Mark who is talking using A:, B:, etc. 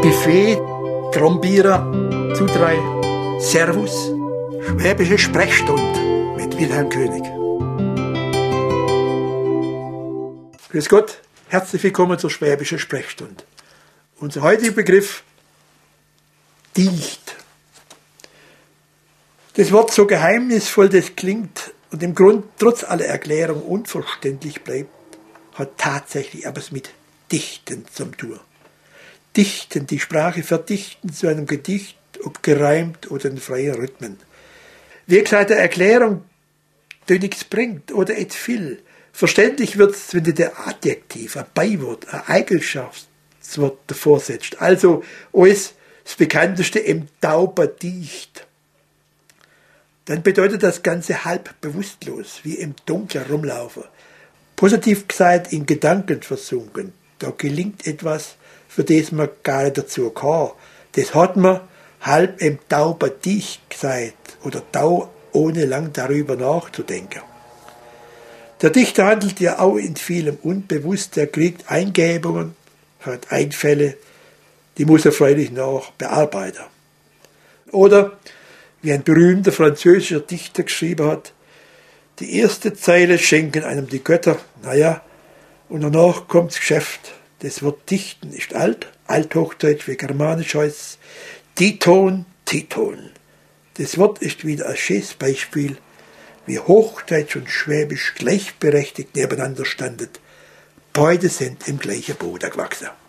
A: Gefee, Trombierer, Zudrei, Servus, Schwäbische Sprechstunde mit Wilhelm König. Grüß Gott, herzlich willkommen zur Schwäbischen Sprechstunde. Unser heutiger Begriff: dicht. Das Wort, so geheimnisvoll das klingt und im Grund trotz aller Erklärung unverständlich bleibt, hat tatsächlich etwas mit Dichten zu tun. Dichten, die Sprache verdichten zu einem Gedicht, ob gereimt oder in freien Rhythmen. Wie gesagt, der Erklärung, die nichts bringt oder et viel. Verständlich wird's, wenn du der Adjektiv, ein Beiwort, ein Eigenschaftswort davor setzt. Also alles das bekannteste im Tauber dicht. Dann bedeutet das Ganze halb bewusstlos, wie im Dunkeln rumlaufen. Positiv gesagt, in Gedanken versunken. Da gelingt etwas, für das man gar nicht dazu kann. Das hat man halb im Tauber dicht gesagt oder tau, ohne lang darüber nachzudenken. Der Dichter handelt ja auch in vielem unbewusst. Er kriegt Eingebungen, hat Einfälle, die muss er freilich noch bearbeiten. Oder, wie ein berühmter französischer Dichter geschrieben hat, die erste Zeile schenken einem die Götter, naja, und danach kommt's Geschäft. Das Wort dichten ist alt, althochdeutsch wie germanisch heißt Diton, Titon. Das Wort ist wieder ein schönes Beispiel, wie Hochdeutsch und Schwäbisch gleichberechtigt nebeneinander standen. Beide sind im gleichen Boden gewachsen.